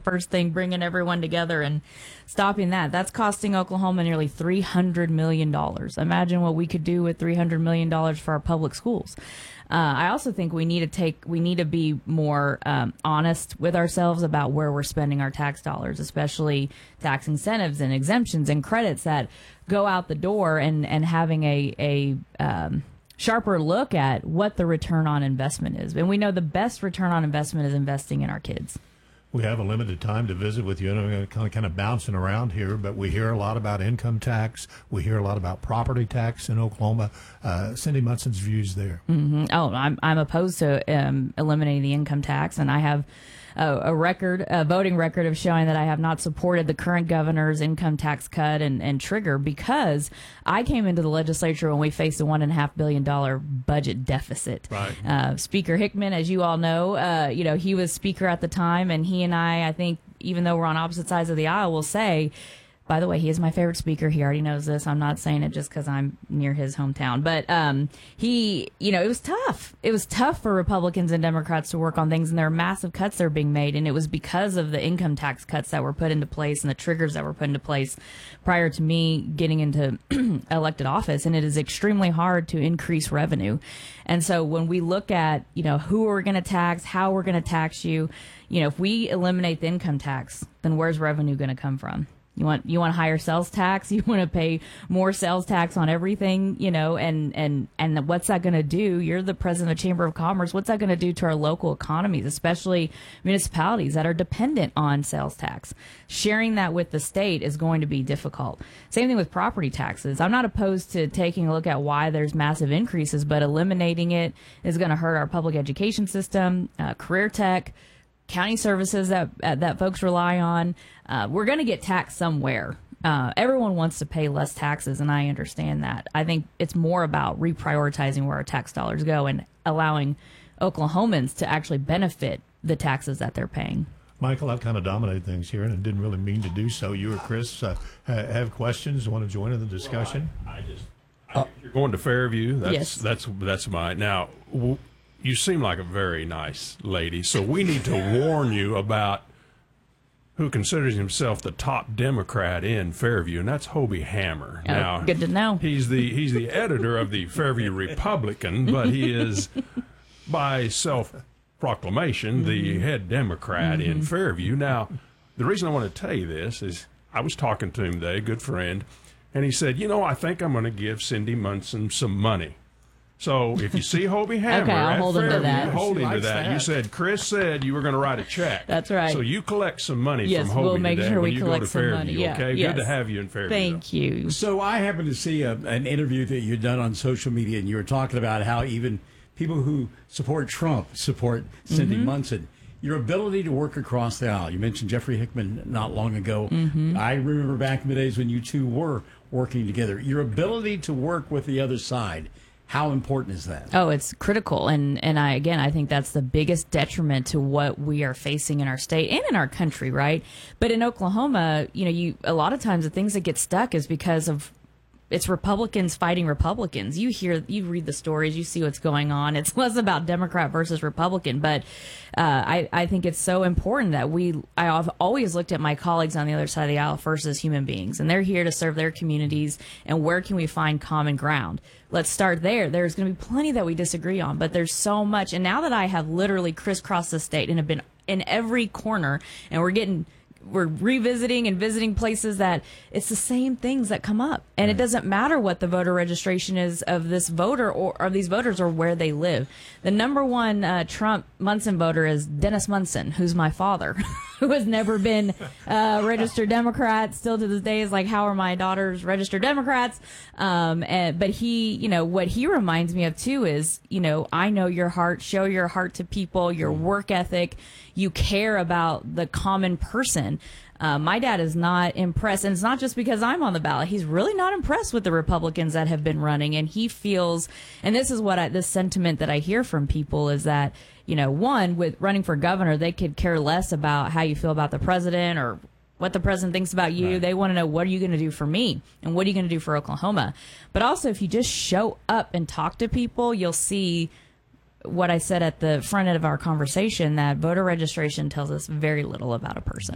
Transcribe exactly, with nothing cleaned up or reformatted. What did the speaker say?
first thing, bringing everyone together and stopping that. That's costing Oklahoma nearly three hundred million dollars. Imagine what we could do with three hundred million dollars for our public schools. Uh, I also think we need to take, we need to be more um, honest with ourselves about where we're spending our tax dollars, especially tax incentives and exemptions and credits that go out the door, and, and having a, a um, sharper look at what the return on investment is. And we know the best return on investment is investing in our kids. We have a limited time to visit with you, and I'm going to kind of bouncing around here, but we hear a lot about income tax. We hear a lot about property tax in Oklahoma. Uh, Cindy Munson's views there. Mm-hmm. Oh, I'm I'm opposed to um, eliminating the income tax, and I have a, a record, a voting record of showing that I have not supported the current governor's income tax cut and, and trigger, because I came into the legislature when we faced a one and a half billion dollar budget deficit. Right. Uh, Speaker Hickman, as you all know, uh, you know, he was speaker at the time, and he and I, I think, even though we're on opposite sides of the aisle, will say, by the way, he is my favorite speaker. He already knows this. I'm not saying it just because I'm near his hometown. But um, he, you know, it was tough. It was tough for Republicans and Democrats to work on things, and there are massive cuts that are being made. And it was because of the income tax cuts that were put into place and the triggers that were put into place prior to me getting into elected office. And it is extremely hard to increase revenue. And so when we look at, you know, who we're going to tax, how we're going to tax you, you know, if we eliminate the income tax, then where's revenue going to come from? You want you want higher sales tax? You want to pay more sales tax on everything, you know, and, and, and what's that going to do? You're the president of the Chamber of Commerce. What's that going to do to our local economies, especially municipalities that are dependent on sales tax? Sharing that with the state is going to be difficult. Same thing with property taxes. I'm not opposed to taking a look at why there's massive increases, but eliminating it is going to hurt our public education system, uh, career tech, county services that uh, that folks rely on. Uh, we're going to get taxed somewhere. Uh, everyone wants to pay less taxes, and I understand that. I think it's more about reprioritizing where our tax dollars go and allowing Oklahomans to actually benefit the taxes that they're paying. Michael, I've kind of dominated things here, and I didn't really mean to do so. You or Chris uh, have questions, want to join in the discussion? Well, I, I just, I, uh, you're going to Fairview. That's, yes. That's, that's mine. Now, w- you seem like a very nice lady, so we need to warn you about who considers himself the top Democrat in Fairview, and that's Hobie Hammer. Oh, now, good to know. He's the he's the editor of the Fairview Republican, but he is, by self-proclamation, the head Democrat mm-hmm. in Fairview. Now, the reason I want to tell you this is I was talking to him today, a good friend, and he said, you know, I think I'm going to give Cindy Munson some money. So if you see Hobie Hammer okay, I'll at hold Fairview, him to that. hold him to that. that. You said Chris said you were going to write a check. That's right. So you collect some money yes, from Hobie we'll make today sure when we you collect go to some Fairview. money. Yeah, okay, yes. good to have you in Fairview. Thank you. So I happened to see a, an interview that you'd done on social media, and you were talking about how even people who support Trump support Cindy mm-hmm. Munson. Your ability to work across the aisle. You mentioned Jeffrey Hickman not long ago. Mm-hmm. I remember back in the days when you two were working together. Your ability to work with the other side. How important is that? Oh, it's critical. And, and I, again, I think that's the biggest detriment to what we are facing in our state and in our country, right? But in Oklahoma, you know, you, a lot of times the things that get stuck is because of it's Republicans fighting Republicans. You hear, you read the stories, you see what's going on. It's less about Democrat versus Republican, but uh, I, I think it's so important that we, I've always looked at my colleagues on the other side of the aisle first as human beings, and they're here to serve their communities, and where can we find common ground? Let's start there. There's going to be plenty that we disagree on, but there's so much. And now that I have literally crisscrossed the state and have been in every corner, and we're getting we're revisiting and visiting places that it's the same things that come up. And right. It doesn't matter what the voter registration is of this voter or of these voters or where they live. The number one uh, Trump Munson voter is Dennis Munson, who's my father, who has never been a registered Democrat. Still to this day is like, how are my daughters registered Democrats? Um, and, but he, you know, what he reminds me of too is, you know, I know your heart, show your heart to people, your work ethic. You care about the common person. Uh, my dad is not impressed, and it's not just because I'm on the ballot. He's really not impressed with the Republicans that have been running, and he feels, and this is what I, this sentiment that I hear from people is that, you know, one, with running for governor, they could care less about how you feel about the president or what the president thinks about you. Right. They want to know, what are you going to do for me, and what are you going to do for Oklahoma? But also, if you just show up and talk to people, you'll see what I said at the front end of our conversation, that voter registration tells us very little about a person.